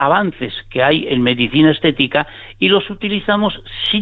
avances que hay en medicina estética y los utilizamos,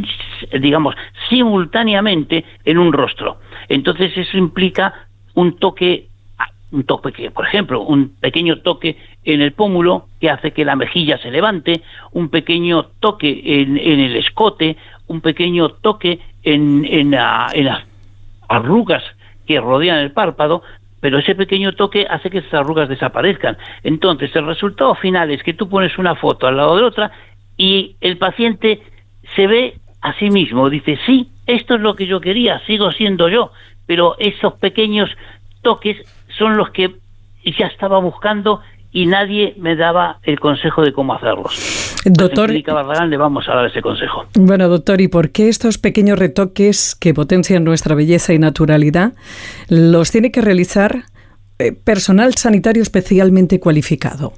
simultáneamente en un rostro. Entonces eso implica un toque que, por ejemplo, un pequeño toque en el pómulo que hace que la mejilla se levante, un pequeño toque en el escote, un pequeño toque en las arrugas que rodean el párpado, pero ese pequeño toque hace que esas arrugas desaparezcan. Entonces, el resultado final es que tú pones una foto al lado de otra y el paciente se ve a sí mismo, dice, sí, esto es lo que yo quería, sigo siendo yo, pero esos pequeños toques son los que ya estaba buscando y nadie me daba el consejo de cómo hacerlos. Doctor, en Clínica Barragán le vamos a dar ese consejo. Bueno, doctor, ¿y por qué estos pequeños retoques que potencian nuestra belleza y naturalidad los tiene que realizar personal sanitario especialmente cualificado?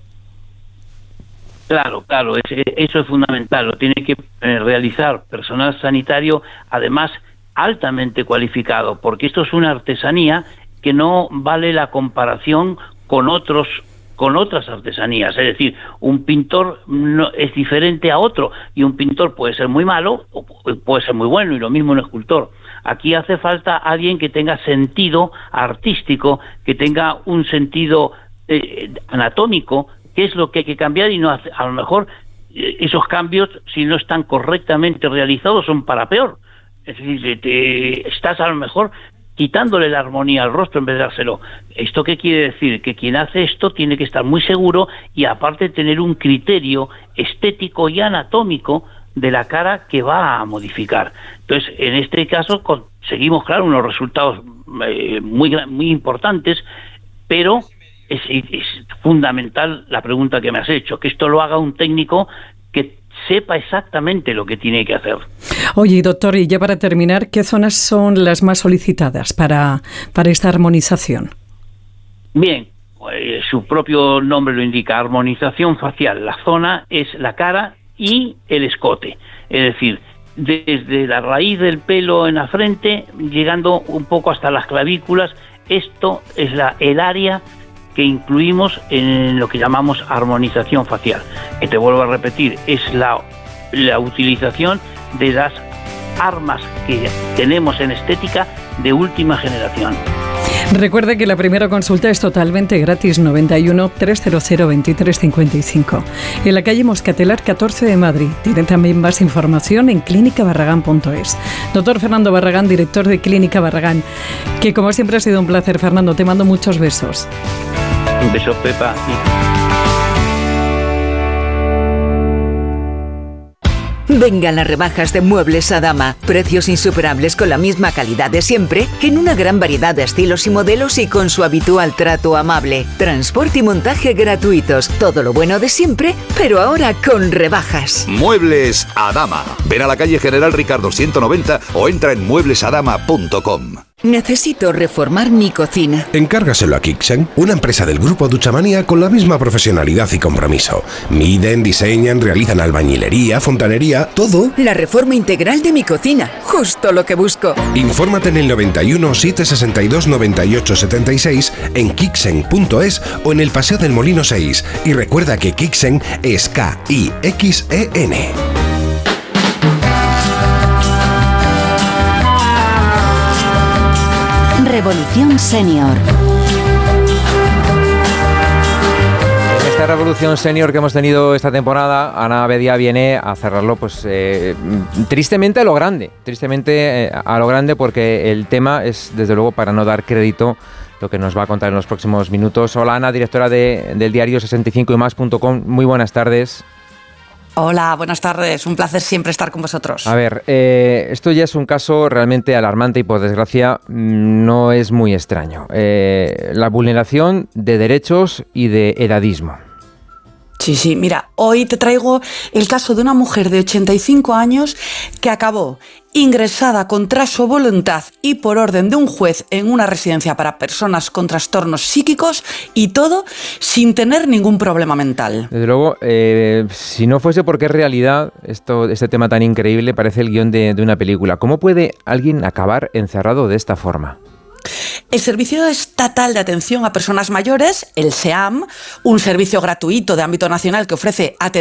Claro, eso es fundamental, lo tiene que realizar personal sanitario, además altamente cualificado, porque esto es una artesanía que no vale la comparación con otras artesanías. Es decir, un pintor no es diferente a otro, y un pintor puede ser muy malo o puede ser muy bueno, y lo mismo un escultor. Aquí hace falta alguien que tenga sentido artístico, que tenga un sentido anatómico, que es lo que hay que cambiar, y no hace, a lo mejor esos cambios, si no están correctamente realizados, son para peor. Es decir, estás a lo mejor quitándole la armonía al rostro en vez de dárselo. ¿Esto qué quiere decir? Que quien hace esto tiene que estar muy seguro y aparte tener un criterio estético y anatómico de la cara que va a modificar. Entonces, en este caso conseguimos, claro, unos resultados muy importantes, pero es fundamental la pregunta que me has hecho, que esto lo haga un técnico que sepa exactamente lo que tiene que hacer. Oye, doctor, y ya para terminar, ¿qué zonas son las más solicitadas para esta armonización? Bien, pues, su propio nombre lo indica, armonización facial. La zona es la cara y el escote, es decir, desde la raíz del pelo en la frente, llegando un poco hasta las clavículas. Esto es el área que incluimos en lo que llamamos armonización facial. Que te vuelvo a repetir, es la utilización de las armas que tenemos en estética de última generación. Recuerde que la primera consulta es totalmente gratis, 91 300 2355. En la calle Moscatelar 14 de Madrid. Tiene también más información en clínicabarragán.es. Doctor Fernando Barragán, director de Clínica Barragán, que como siempre ha sido un placer, Fernando, te mando muchos besos. Un beso, Pepa. Vengan las rebajas de Muebles Adama. Precios insuperables con la misma calidad de siempre, en una gran variedad de estilos y modelos y con su habitual trato amable. Transporte y montaje gratuitos. Todo lo bueno de siempre, pero ahora con rebajas. Muebles Adama. Ven a la calle General Ricardo 190 o entra en mueblesadama.com. Necesito reformar mi cocina. Encárgaselo a Kixen, una empresa del grupo Duchamanía con la misma profesionalidad y compromiso. Miden, diseñan, realizan albañilería, fontanería, todo. La reforma integral de mi cocina, justo lo que busco. Infórmate en el 91 762 98 76 en kixen.es o en el Paseo del Molino 6. Y recuerda que Kixen es Kixen. Revolución Senior. En esta Revolución Senior que hemos tenido esta temporada, Ana Abedía viene a cerrarlo pues tristemente a lo grande, porque el tema es, desde luego, para no dar crédito, lo que nos va a contar en los próximos minutos. Hola, Ana, directora del diario 65ymas.com. Muy buenas tardes. Hola, buenas tardes. Un placer siempre estar con vosotros. A ver, esto ya es un caso realmente alarmante y, por desgracia, no es muy extraño. La vulneración de derechos y de edadismo. Sí, mira, hoy te traigo el caso de una mujer de 85 años que acabó ingresada contra su voluntad y por orden de un juez en una residencia para personas con trastornos psíquicos, y todo sin tener ningún problema mental. Desde luego, si no fuese porque es realidad, este tema tan increíble parece el guión de una película. ¿Cómo puede alguien acabar encerrado de esta forma? El Servicio Estatal de Atención a Personas Mayores, el SEAM, un servicio gratuito de ámbito nacional que ofrece atención